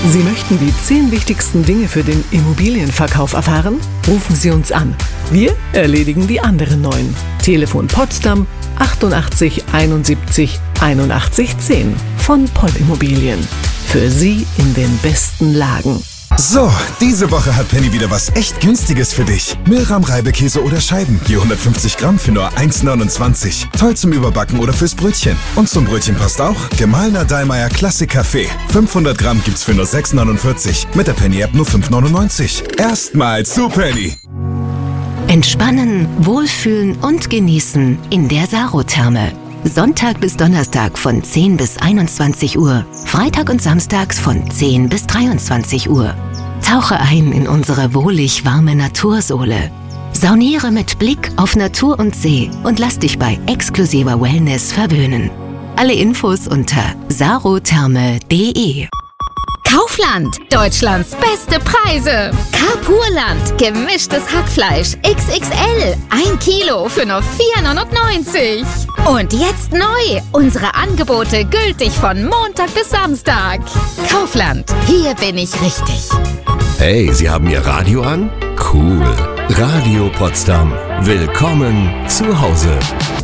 Sie möchten die 10 wichtigsten Dinge für den Immobilienverkauf erfahren? Rufen Sie uns an. Wir erledigen die anderen 9. Telefon Potsdam 88 71 81 10 von Poll Immobilien. Für Sie in den besten Lagen. So, diese Woche hat Penny wieder was echt Günstiges für dich. Milram Reibekäse oder Scheiben, je 150 Gramm für nur 1,29. Toll zum Überbacken oder fürs Brötchen. Und zum Brötchen passt auch gemahlener Dallmayr Klassik Kaffee. 500 Gramm gibt's für nur 6,49. Mit der Penny-App nur 5,99. Erstmal zu Penny. Entspannen, wohlfühlen und genießen in der Sarotherme. Sonntag bis Donnerstag von 10 bis 21 Uhr, Freitag und samstags von 10 bis 23 Uhr. Tauche ein in unsere wohlig warme Natursohle. Sauniere mit Blick auf Natur und See und lass dich bei exklusiver Wellness verwöhnen. Alle Infos unter sarotherme.de. Kaufland, Deutschlands beste Preise. Carpurland, gemischtes Hackfleisch XXL, 1 Kilo für nur 4,99 €. Und jetzt neu, unsere Angebote gültig von Montag bis Samstag. Kaufland, hier bin ich richtig. Hey, Sie haben Ihr Radio an? Cool. Radio Potsdam. Willkommen zu Hause.